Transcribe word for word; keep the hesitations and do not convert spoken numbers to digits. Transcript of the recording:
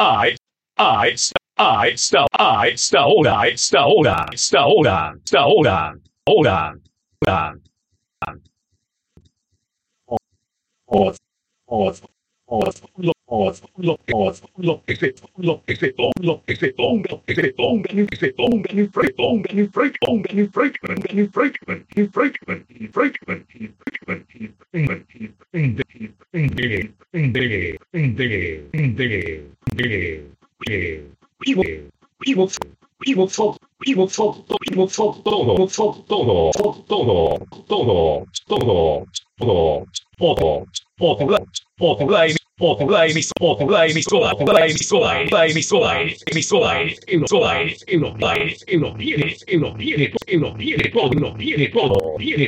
I, I, I, sta, I, sta, ora, sta, ora, sta, ora, sta, ora, ora, ora, or, or, or, look, or, look, or, look, if it, look, if it, look, if it, long, if it, long, if it, long, and you break, long, and you break, long, and you break, and you break, and you break, and you break, and you break, and you break, and you break, and you we will, we will, we will talk, we will talk, we will talk, todo, talk, todo, todo, todo, todo, todo, todo, todo, todo, todo, Portugal, Portugal, emissora, Portugal, emissora, emissora, emissora, emissora, emissora, emissora, emissora, emissora, emissora, emissora, emissora, emissora, emissora,